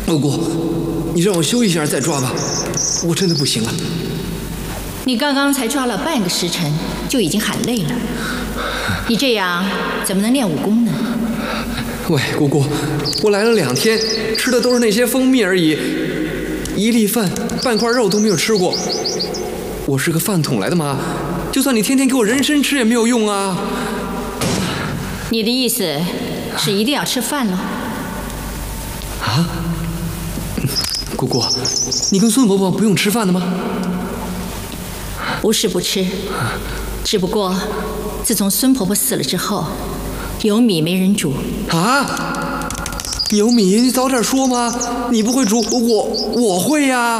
姑姑，你让我休息一下再抓吧，我真的不行了。 你刚刚才抓了半个时辰，就已经喊累了。你这样怎么能练武功呢？ 喂，姑姑，我来了2天，吃的都是那些蜂蜜而已，1粒饭、半块肉都没有吃过。我是个饭桶来的吗？就算你天天给我人参吃也没有用啊。 你的意思是一定要吃饭喽？ 啊？姑姑，你跟孙婆婆不用吃饭的吗？ 不是不吃，只不过自从孙婆婆死了之后，有米没人煮。 啊？有米你早点说吗？你不会煮，我会呀。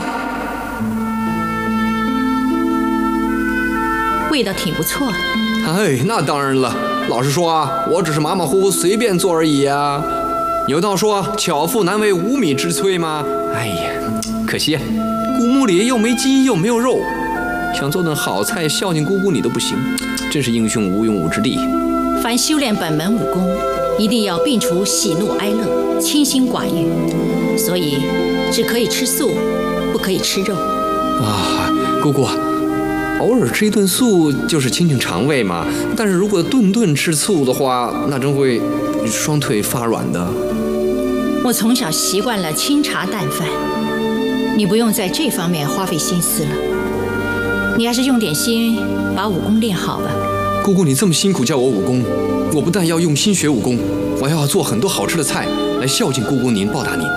味道挺不错。 哎，那当然了。老实说啊，我只是马马虎虎随便做而已啊。有道说巧妇难为无米之炊吗？哎呀，可惜古墓里又没鸡又没有肉，想做顿好菜孝敬姑姑你都不行，真是英雄无用武之地。 凡修炼本门武功，一定要摒除喜怒哀乐，清心寡欲，所以只可以吃素，不可以吃肉。 啊，姑姑，偶尔吃一顿素就是清清肠胃嘛，但是如果顿顿吃素的话，那真会双腿发软的。 我从小习惯了清茶淡饭，你不用在这方面花费心思了。你还是用点心把武功练好吧。 姑姑，你这么辛苦教我武功，我不但要用心学武功，我还要做很多好吃的菜来孝敬姑姑您，报答您。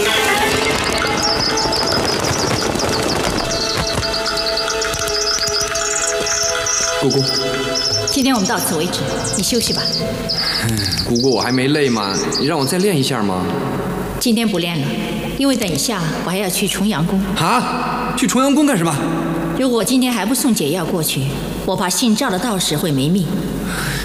姑姑， 今天我们到此为止，你休息吧。 姑姑，我还没累吗？你让我再练一下吗？ 今天不练了，因为等一下我还要去重阳宫。 啊？去重阳宫干什么？ 如果我今天还不送解药过去，我怕姓赵的道士会没命。